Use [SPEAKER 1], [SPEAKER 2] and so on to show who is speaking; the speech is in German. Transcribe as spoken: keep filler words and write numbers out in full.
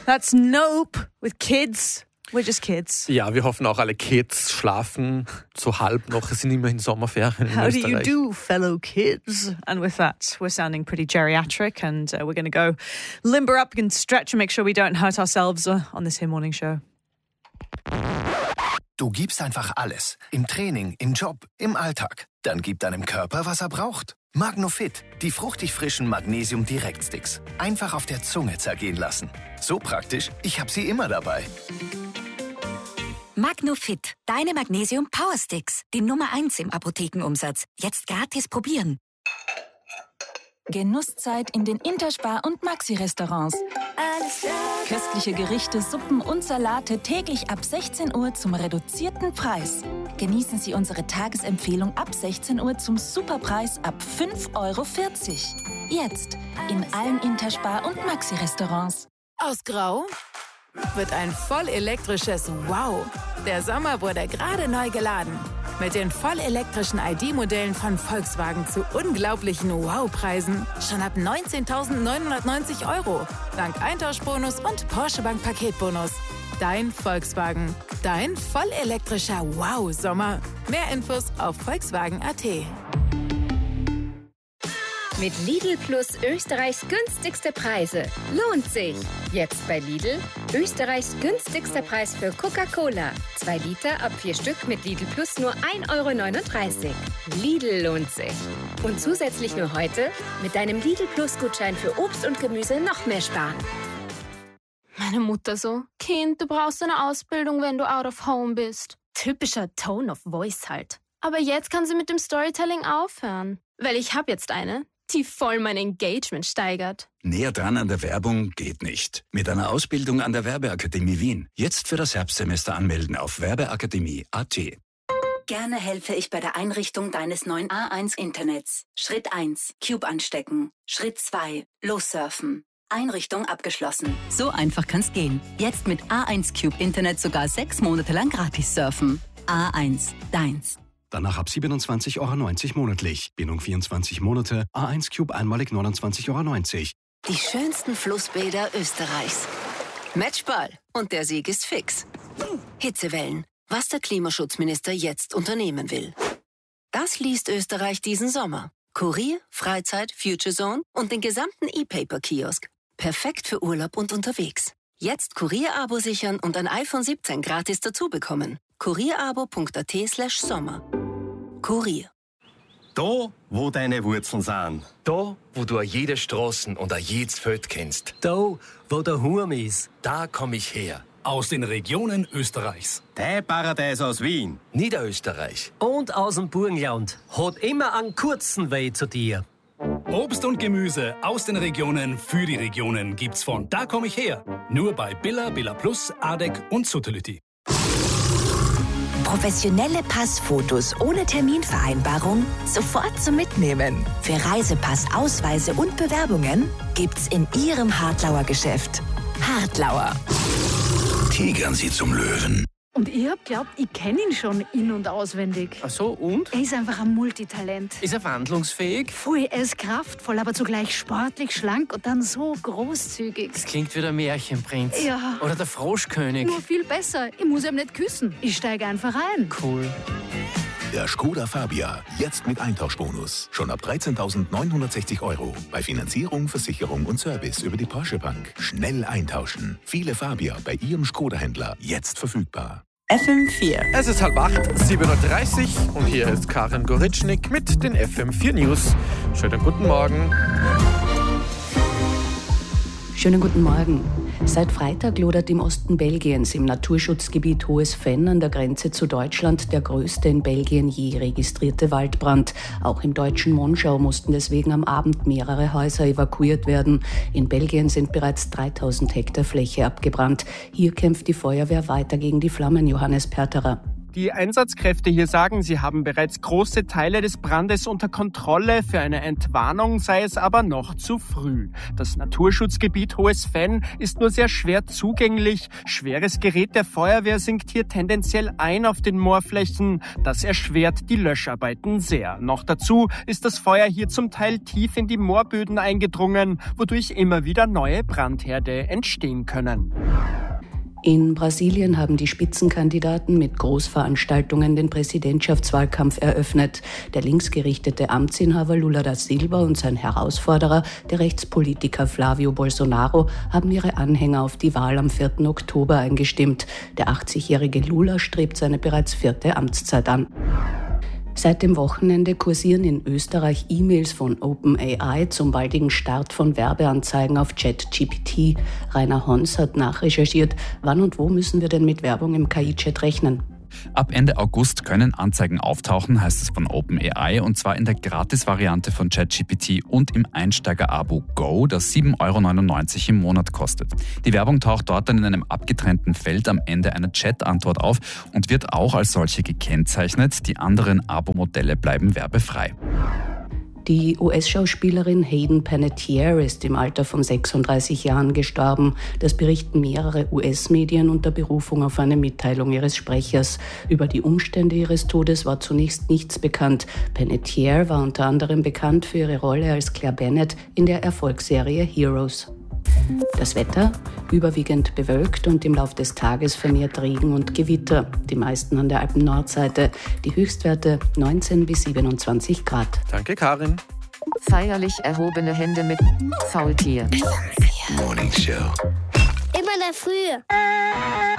[SPEAKER 1] That's Nope with Kids. We're just kids.
[SPEAKER 2] Ja, wir hoffen auch, alle Kids schlafen so halb noch. Es sind immerhin Sommerferien in
[SPEAKER 1] How
[SPEAKER 2] Österreich.
[SPEAKER 1] do you do, fellow kids? And with that, we're sounding pretty geriatric, and uh, we're going to go limber up and stretch and make sure we don't hurt ourselves uh, on this here morning show.
[SPEAKER 3] Du gibst einfach alles. Im Training, im Job, im Alltag. Dann gib deinem Körper, was er braucht. Magnofit, die fruchtig frischen Magnesium-Direktsticks. Einfach auf der Zunge zergehen lassen. So praktisch, ich habe sie immer dabei.
[SPEAKER 4] Magnofit, deine Magnesium-Power-Sticks. Die Nummer eins im Apothekenumsatz. Jetzt gratis probieren.
[SPEAKER 5] Genusszeit in den Interspar- und Maxi-Restaurants. Köstliche Gerichte, Suppen und Salate täglich ab sechzehn Uhr zum reduzierten Preis. Genießen Sie unsere Tagesempfehlung ab sechzehn Uhr zum Superpreis ab fünf Euro vierzig. Jetzt in allen Interspar- und Maxi-Restaurants.
[SPEAKER 6] Aus Grau wird ein vollelektrisches Wow. Der Sommer wurde gerade neu geladen. Mit den vollelektrischen I D-Modellen von Volkswagen zu unglaublichen Wow-Preisen. Schon ab neunzehntausendneunhundertneunzig Euro. Dank Eintauschbonus und Porsche Bank Paketbonus. Dein Volkswagen. Dein vollelektrischer Wow-Sommer. Mehr Infos auf Volkswagen Punkt a t.
[SPEAKER 7] Mit Lidl Plus Österreichs günstigste Preise. Lohnt sich! Jetzt bei Lidl Österreichs günstigster Preis für Coca-Cola. Zwei Liter ab vier Stück mit Lidl Plus nur ein Euro neununddreißig. Lidl lohnt sich. Und zusätzlich nur heute mit deinem Lidl Plus Gutschein für Obst und Gemüse noch mehr sparen.
[SPEAKER 8] Meine Mutter so, Kind, du brauchst eine Ausbildung, wenn du out of home bist. Typischer Tone of Voice halt. Aber jetzt kann sie mit dem Storytelling aufhören. Weil ich habe jetzt eine, die voll mein Engagement steigert.
[SPEAKER 9] Näher dran an der Werbung geht nicht. Mit einer Ausbildung an der Werbeakademie Wien. Jetzt für das Herbstsemester anmelden auf werbeakademie punkt a t.
[SPEAKER 4] Gerne helfe ich bei der Einrichtung deines neuen A eins Internets. Schritt eins. Cube anstecken. Schritt zwei. Lossurfen. Einrichtung abgeschlossen. So einfach kann's gehen. Jetzt mit A eins Cube Internet sogar sechs Monate lang gratis surfen. A eins. Deins.
[SPEAKER 10] Danach ab siebenundzwanzig Euro neunzig monatlich. Bindung vierundzwanzig Monate. A eins Cube einmalig neunundzwanzig Euro neunzig.
[SPEAKER 11] Die schönsten Flussbäder Österreichs. Matchball. Und der Sieg ist fix. Hitzewellen. Was der Klimaschutzminister jetzt unternehmen will. Das liest Österreich diesen Sommer. Kurier, Freizeit, Future Zone und den gesamten E-Paper-Kiosk. Perfekt für Urlaub und unterwegs. Jetzt Kurier-Abo sichern und ein iPhone siebzehn gratis dazu bekommen. kurierabo punkt a t slash sommer. Kurier.
[SPEAKER 12] Da, wo deine Wurzeln sind.
[SPEAKER 13] Da, wo du a jede Straßen und a jedes Feld kennst.
[SPEAKER 14] Da, wo der Hurm ist.
[SPEAKER 13] Da komm ich her.
[SPEAKER 15] Aus den Regionen Österreichs.
[SPEAKER 12] Dein Paradies aus Wien.
[SPEAKER 13] Niederösterreich.
[SPEAKER 14] Und aus dem Burgenland. Hat immer einen kurzen Weg zu dir.
[SPEAKER 15] Obst und Gemüse aus den Regionen für die Regionen gibt's von Da komm ich her. Nur bei Billa, Billa Plus, Adek und Suttelütti.
[SPEAKER 16] Professionelle Passfotos ohne Terminvereinbarung sofort zum Mitnehmen. Für Reisepass, Ausweise und Bewerbungen gibt's in Ihrem Hartlauer Geschäft. Hartlauer.
[SPEAKER 9] Tigern Sie zum Löwen.
[SPEAKER 17] Und ich hab glaubt, ich kenne ihn schon in- und auswendig.
[SPEAKER 18] Ach so, und?
[SPEAKER 17] Er ist einfach ein Multitalent.
[SPEAKER 18] Ist er wandlungsfähig?
[SPEAKER 17] Voll, er ist kraftvoll, aber zugleich sportlich, schlank und dann so großzügig.
[SPEAKER 18] Das klingt wie der Märchenprinz.
[SPEAKER 17] Ja.
[SPEAKER 18] Oder der Froschkönig.
[SPEAKER 17] Nur viel besser. Ich muss ihm nicht küssen. Ich steige einfach ein.
[SPEAKER 18] Cool.
[SPEAKER 19] Der Skoda Fabia, jetzt mit Eintauschbonus. Schon ab dreizehntausendneunhundertsechzig Euro. Bei Finanzierung, Versicherung und Service über die Porsche Bank. Schnell eintauschen. Viele Fabia bei Ihrem Skoda-Händler jetzt verfügbar.
[SPEAKER 2] F M vier. Es ist halb acht, sieben Uhr dreißig und hier ist Karin Goritschnik mit den F M vier News. Schönen guten Morgen.
[SPEAKER 20] Schönen guten Morgen. Seit Freitag lodert im Osten Belgiens im Naturschutzgebiet Hohes Venn an der Grenze zu Deutschland der größte in Belgien je registrierte Waldbrand. Auch im deutschen Monschau mussten deswegen am Abend mehrere Häuser evakuiert werden. In Belgien sind bereits dreitausend Hektar Fläche abgebrannt. Hier kämpft die Feuerwehr weiter gegen die Flammen, Johannes Perterer.
[SPEAKER 21] Die Einsatzkräfte hier sagen, sie haben bereits große Teile des Brandes unter Kontrolle. Für eine Entwarnung sei es aber noch zu früh. Das Naturschutzgebiet Hohes Venn ist nur sehr schwer zugänglich. Schweres Gerät der Feuerwehr sinkt hier tendenziell ein auf den Moorflächen. Das erschwert die Löscharbeiten sehr. Noch dazu ist das Feuer hier zum Teil tief in die Moorböden eingedrungen, wodurch immer wieder neue Brandherde entstehen können.
[SPEAKER 20] In Brasilien haben die Spitzenkandidaten mit Großveranstaltungen den Präsidentschaftswahlkampf eröffnet. Der linksgerichtete Amtsinhaber Lula da Silva und sein Herausforderer, der Rechtspolitiker Flávio Bolsonaro, haben ihre Anhänger auf die Wahl am vierten Oktober eingestimmt. Der achtzigjährige Lula strebt seine bereits vierte Amtszeit an. Seit dem Wochenende kursieren in Österreich E-Mails von OpenAI zum baldigen Start von Werbeanzeigen auf ChatGPT. Rainer Hons hat nachrecherchiert, wann und wo müssen wir denn mit Werbung im K I-Chat rechnen?
[SPEAKER 22] Ab Ende August können Anzeigen auftauchen, heißt es von OpenAI, und zwar in der Gratis-Variante von ChatGPT und im Einsteiger-Abo Go, das sieben Euro neunundneunzig im Monat kostet. Die Werbung taucht dort dann in einem abgetrennten Feld am Ende einer Chat-Antwort auf und wird auch als solche gekennzeichnet. Die anderen Abo-Modelle bleiben werbefrei.
[SPEAKER 20] Die U S-Schauspielerin Hayden Panettiere ist im Alter von sechsunddreißig Jahren gestorben. Das berichten mehrere U S-Medien unter Berufung auf eine Mitteilung ihres Sprechers. Über die Umstände ihres Todes war zunächst nichts bekannt. Panettiere war unter anderem bekannt für ihre Rolle als Claire Bennett in der Erfolgsserie Heroes. Das Wetter? Überwiegend bewölkt und im Laufe des Tages vermehrt Regen und Gewitter. Die meisten an der Alpen-Nordseite. Die Höchstwerte neunzehn bis siebenundzwanzig Grad.
[SPEAKER 2] Danke, Karin.
[SPEAKER 23] Feierlich erhobene Hände mit Faultier.
[SPEAKER 3] Morning Show.
[SPEAKER 24] Immer in der Früh.